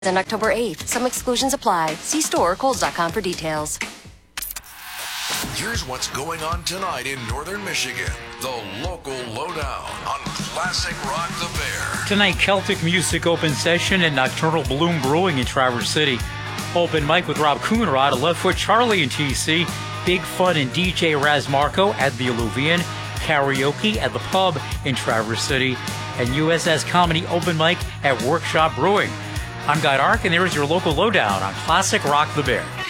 on October 8th. Some exclusions apply. See store or Kohl's.com for details. Here's what's going on tonight in Northern Michigan. The local lowdown on Classic Rock the Bear. Tonight, Celtic Music Open Session at Nocturnal Bloom Brewing in Traverse City. Open mic with Rob Coonrod, Left Foot Charlie in TC. Big Fun and DJ Raz Marco at the Alluvian. Karaoke at the Pub in Traverse City. And USS Comedy Open Mic at Workshop Brewing. I'm Guy Dark, and there is your local lowdown on Classic Rock the Bear.